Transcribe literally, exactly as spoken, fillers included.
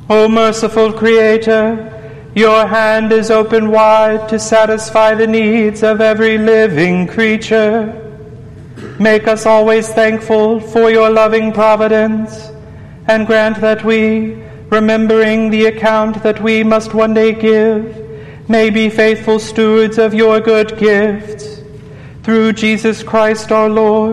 O merciful Creator, your hand is open wide to satisfy the needs of every living creature. Make us always thankful for your loving providence, and grant that we, remembering the account that we must one day give, may be faithful stewards of your good gifts. Through Jesus Christ our Lord.